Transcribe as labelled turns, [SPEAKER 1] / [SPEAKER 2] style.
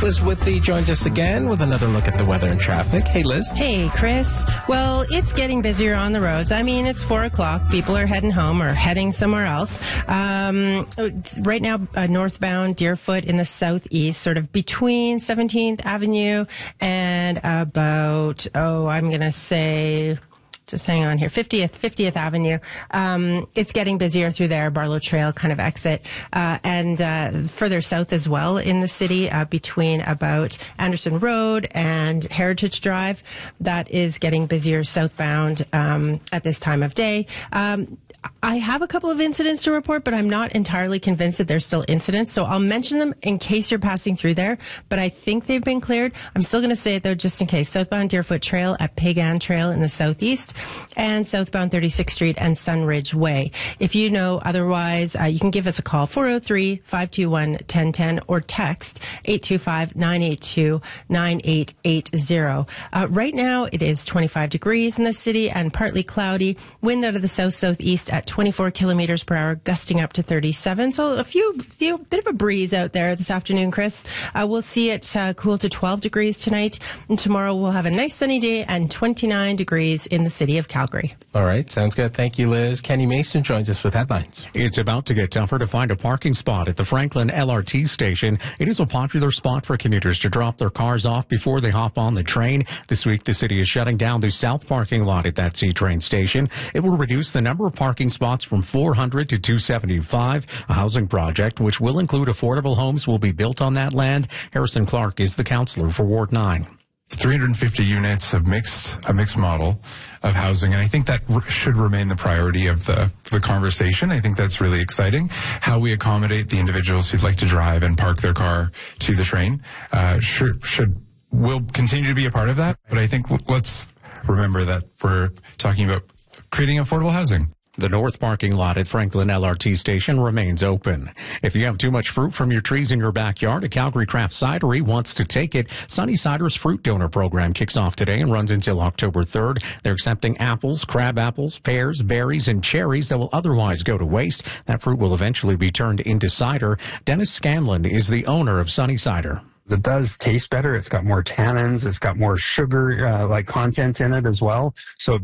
[SPEAKER 1] Liz Whitley joins us again with another look at the weather and traffic. Hey, Liz.
[SPEAKER 2] Hey, Chris. Well, it's getting busier on the roads. I mean, it's 4 o'clock. People are heading home or heading somewhere else. Right now, northbound Deerfoot in the southeast, sort of between 17th Avenue and about, I'm going to say... just hang on here, 50th Avenue. It's getting busier through there, Barlow Trail kind of exit. And further south as well in the city, between about Anderson Road and Heritage Drive. That is getting busier southbound at this time of day. I have a couple of incidents to report, but I'm not entirely convinced that there's still incidents. So I'll mention them in case you're passing through there, but I think they've been cleared. I'm still going to say it though, just in case. Southbound Deerfoot Trail at Pagan Trail in the southeast, and southbound 36th Street and Sunridge Way. If you know otherwise, you can give us a call, 403-521-1010, or text 825-982-9880. Right now it is 25 degrees in the city and partly cloudy. Wind out of the south-southeast at 24 kilometers per hour, gusting up to 37. So a bit of a breeze out there this afternoon, Chris. We'll see it cool to 12 degrees tonight, and tomorrow we'll have a nice sunny day and 29 degrees in the city of Calgary.
[SPEAKER 1] All right, sounds good. Thank you, Liz. Kenny Mason joins us with headlines.
[SPEAKER 3] It's about to get tougher to find a parking spot at the Franklin LRT station. It is a popular spot for commuters to drop their cars off before they hop on the train. This week, the city is shutting down the south parking lot at that C-train station. It will reduce the number of parking spots from 400 to 275. A housing project, which will include affordable homes, will be built on that land. Harrison Clark is the councillor for Ward 9.
[SPEAKER 4] 350 units of a mixed model of housing, and I think that should remain the priority of the conversation. I think that's really exciting. How we accommodate the individuals who'd like to drive and park their car to the train will continue to be a part of that. But I think let's remember that we're talking about creating affordable housing.
[SPEAKER 3] The north parking lot at Franklin LRT station remains open. If you have too much fruit from your trees in your backyard, a Calgary Craft Cidery wants to take it. Sunny Cider's fruit donor program kicks off today and runs until October 3rd. They're accepting apples, crab apples, pears, berries, and cherries that will otherwise go to waste. That fruit will eventually be turned into cider. Dennis Scanlon is the owner of Sunny Cider.
[SPEAKER 5] It does taste better. It's got more tannins. It's got more sugar, content in it as well. So it